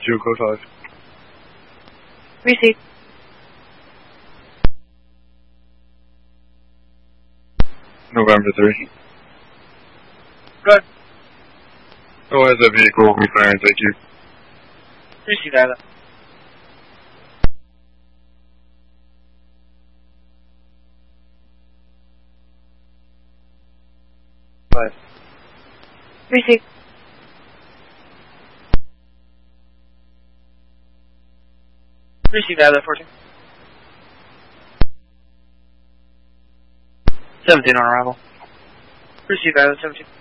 2 code 5. Receive. November 3. Good. Oh, as a vehicle, we fire and thank you. Receive that. Five. Receive. Receive that, 14. 17 on arrival. Receive that, 17.